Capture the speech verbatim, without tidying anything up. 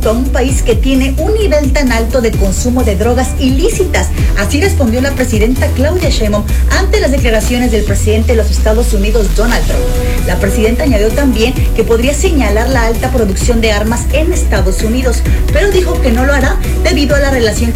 México a un país que tiene un nivel tan alto de consumo de drogas ilícitas. Así respondió la presidenta Claudia Sheinbaum ante las declaraciones del presidente de los Estados Unidos, Donald Trump. La presidenta añadió también que podría señalar la alta producción de armas en Estados Unidos, pero dijo que no lo hará debido a la relación